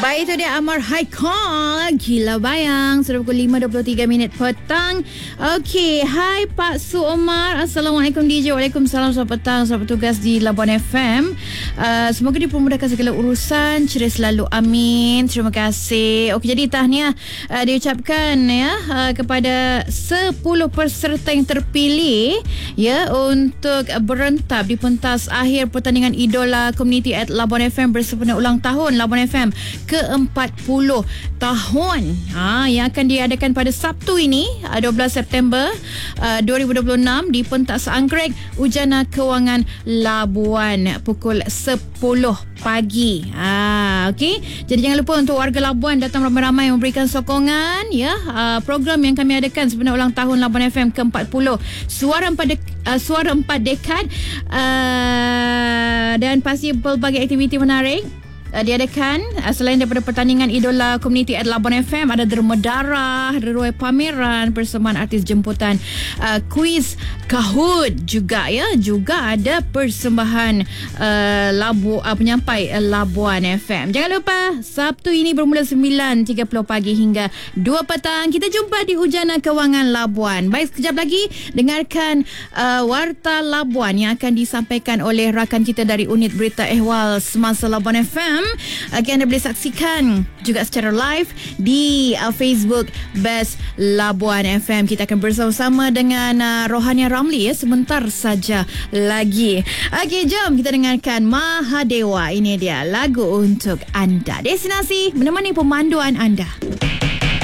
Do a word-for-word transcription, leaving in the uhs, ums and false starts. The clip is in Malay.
Baik, itu dia Amar Haikal, Gila Bayang. Sudah pukul lima dua puluh tiga minit petang. Okey, hai Pak Su Omar. Assalamualaikum D J. Waalaikumsalam, selamat petang. Selamat bertugas di Labuan F M. uh, Semoga dipermudahkan segala urusan. Ceria selalu, amin. Terima kasih. Okey, jadi tahniah uh, diucapkan ya uh, kepada sepuluh peserta yang terpilih ya untuk berentap di pentas akhir pertandingan Idola Community at Labuan F M bersempena ulang tahun Labuan F M ke empat puluh tahun ha, yang akan diadakan pada Sabtu ini dua belas September uh, dua ribu dua puluh enam di pentas anggrek Ujana Kewangan Labuan pukul sepuluh pagi. Ah, okey. Jadi jangan lupa untuk warga Labuan datang ramai-ramai memberikan sokongan ya uh, program yang kami adakan sempena ulang tahun Labuan F M ke empat puluh. Suara empat dek, uh, suara empat dekad uh, dan pasti pelbagai aktiviti menarik Uh, diadakan uh, selain daripada pertandingan Idola Community at Labuan F M, ada derma darah, reruai pameran, persembahan artis jemputan, uh, kuis Kahoot juga ya, juga ada persembahan uh, Labu uh, penyampai uh, Labuan F M. Jangan lupa Sabtu ini bermula sembilan tiga puluh pagi hingga dua petang. Kita jumpa di Ujana Kewangan Labuan. Baik, sekejap lagi dengarkan uh, Warta Labuan yang akan disampaikan oleh rakan kita dari unit berita ehwal semasa Labuan F M. Akan anda boleh saksikan juga secara live di uh, Facebook Best Labuan F M. Kita akan bersama-sama dengan uh, Rohania Ramli ya, sebentar saja lagi. Okey, jom kita dengarkan Mahadewa. Ini dia lagu untuk anda. Destinasi menemani pemanduan anda.